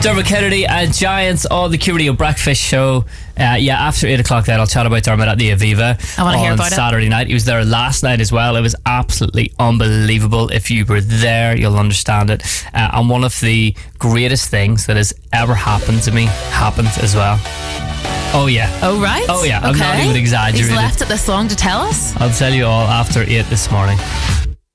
Dermot Kennedy and Giants on the Q Radio Breakfast Show. After 8 o'clock then I'll chat about Dermot at the Aviva I want to hear about Saturday night. He was there last night as well. It was absolutely unbelievable. If you were there, you'll understand it. And one of the greatest things that has ever happened to me happened as well. Oh yeah. Oh right. Oh yeah. Okay. I'm not even exaggerating. He's left it this long to tell us. I'll tell you all after 8 this morning.